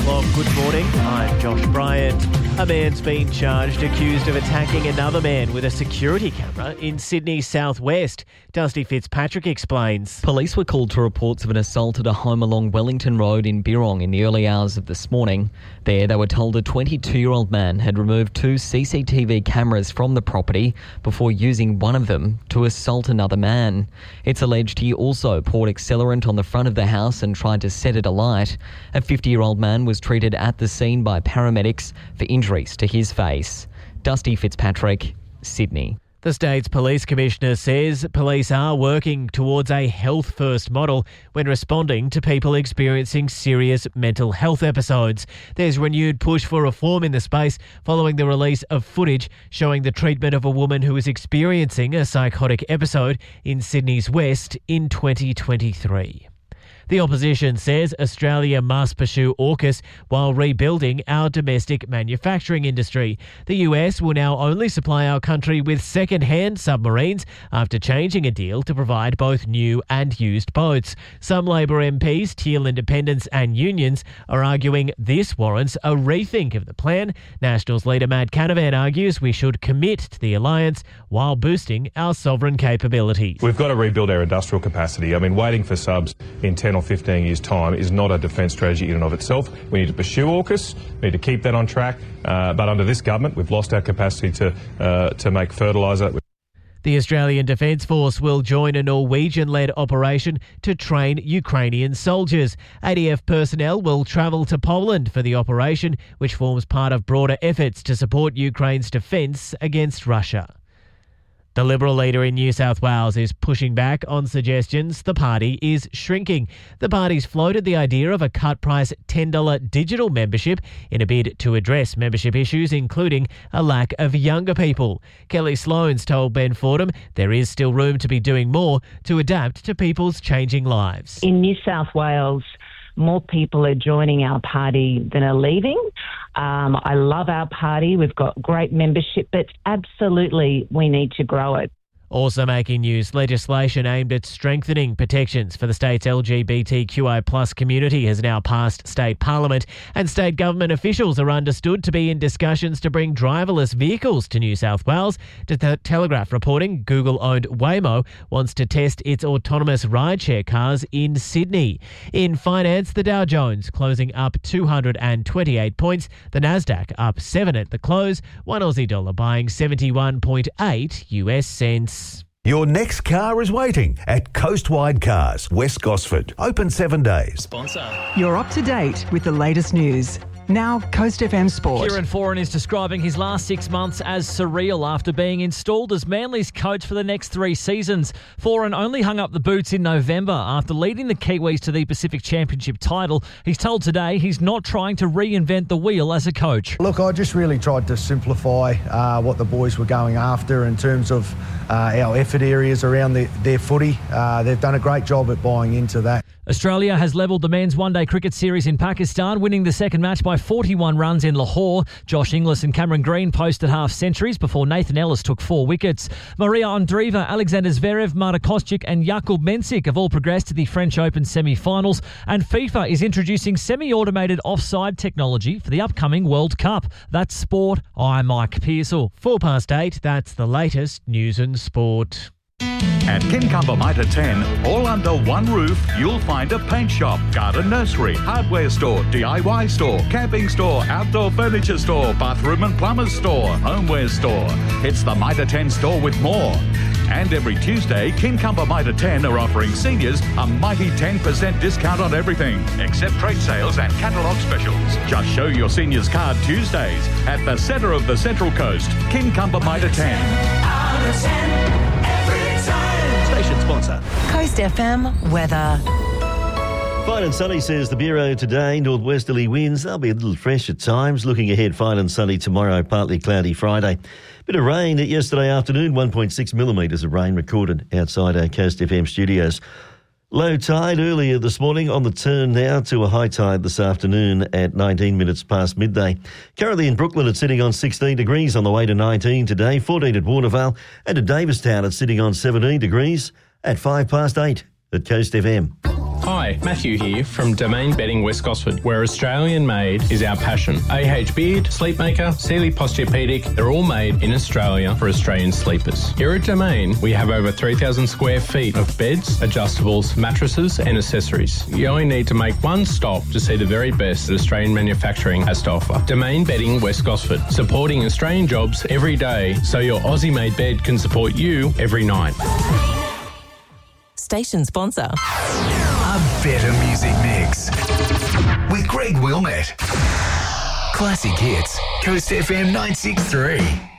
o'clock. Good morning. I'm Josh Bryant. A man's been charged accused of attacking another man with a security camera in Sydney's southwest. Dusty Fitzpatrick explains. Police were called to reports of an assault at a home along Wellington Road in Birrong in the early hours of this morning. There, they were told a 22-year-old man had removed 2 CCTV cameras from the property before using one of them to assault another man. It's alleged he also poured accelerant on the front of the house and tried to set it alight. A 50-year-old man was treated at the scene by paramedics for injuries to his face. Dusty Fitzpatrick, Sydney. The state's police commissioner says police are working towards a health-first model when responding to people experiencing serious mental health episodes. There's renewed push for reform in the space following the release of footage showing the treatment of a woman who was experiencing a psychotic episode in Sydney's West in 2023. The opposition says Australia must pursue AUKUS while rebuilding our domestic manufacturing industry. The US will now only supply our country with second-hand submarines after changing a deal to provide both new and used boats. Some Labor MPs, Teal independents and unions are arguing this warrants a rethink of the plan. Nationals leader Matt Canavan argues we should commit to the alliance while boosting our sovereign capabilities. We've got to rebuild our industrial capacity. I mean, waiting for subs in 10 or 15 years' time is not a defence strategy in and of itself. We need to pursue AUKUS, we need to keep that on track, but under this government we've lost our capacity to make fertiliser. The Australian Defence Force will join a Norwegian-led operation to train Ukrainian soldiers. ADF personnel will travel to Poland for the operation, which forms part of broader efforts to support Ukraine's defence against Russia. The Liberal leader in New South Wales is pushing back on suggestions the party is shrinking. The party's floated the idea of a cut-price $10 digital membership in a bid to address membership issues, including a lack of younger people. Kelly Sloan's told Ben Fordham there is still room to be doing more to adapt to people's changing lives. In New South Wales, more people are joining our party than are leaving. I love our party. We've got great membership, but absolutely we need to grow it. Also making news, legislation aimed at strengthening protections for the state's LGBTQI plus community has now passed state parliament, and state government officials are understood to be in discussions to bring driverless vehicles to New South Wales. The Telegraph reporting Google-owned Waymo wants to test its autonomous rideshare cars in Sydney. In finance, the Dow Jones closing up 228 points, the Nasdaq up 7 at the close, one Aussie dollar buying 71.8 US cents. Your next car is waiting at Coastwide Cars, West Gosford. Open 7 days. Sponsor. You're up to date with the latest news. Now, Coast FM Sport. Kieran Foran is describing his last 6 months as surreal after being installed as Manly's coach for the next 3 seasons. Foran only hung up the boots in November after leading the Kiwis to the Pacific Championship title. He's told Today he's not trying to reinvent the wheel as a coach. Look, I just really tried to simplify what the boys were going after in terms of our effort areas around their footy. They've done a great job at buying into that. Australia has levelled the men's one-day cricket series in Pakistan, winning the second match by 41 runs in Lahore. Josh Inglis and Cameron Green posted half-centuries before Nathan Ellis took 4 wickets. Maria Andreeva, Alexander Zverev, Marta Kostyuk and Jakub Mensik have all progressed to the French Open semi-finals, and FIFA is introducing semi-automated offside technology for the upcoming World Cup. That's sport. I'm Mike Pearsall. 8:04, that's the latest news and sport. At Kincumber Mitre 10, all under one roof, you'll find a paint shop, garden nursery, hardware store, DIY store, camping store, outdoor furniture store, bathroom and plumber's store, homeware store. It's the Mitre 10 store with more. And every Tuesday, Kincumber Mitre 10 are offering seniors a mighty 10% discount on everything, except trade sales and catalogue specials. Just show your seniors card Tuesdays at the centre of the Central Coast, Kincumber Mitre 10. Station sponsor. Coast FM weather. Fine and sunny, says the Bureau today. Northwesterly winds, they'll be a little fresh at times. Looking ahead, fine and sunny tomorrow, partly cloudy Friday. Bit of rain yesterday afternoon, 1.6 millimetres of rain recorded outside our Coast FM studios. Low tide earlier this morning, on the turn now to a high tide this afternoon at 19 minutes past midday. Currently in Brooklyn, it's sitting on 16 degrees, on the way to 19 today, 14 at Warnervale, and at Davistown it's sitting on 17 degrees at 8:05 at Coast FM. Hi, Matthew here from Domain Bedding West Gosford, where Australian made is our passion. AH Beard, Sleepmaker, Sealy Posturepedic, they're all made in Australia for Australian sleepers. Here at Domain, we have over 3,000 square feet of beds, adjustables, mattresses and accessories. You only need to make one stop to see the very best that Australian manufacturing has to offer. Domain Bedding West Gosford, supporting Australian jobs every day so your Aussie-made bed can support you every night. Station sponsor. A better music mix with Greg Wilmette. Classic hits, Coast FM 963.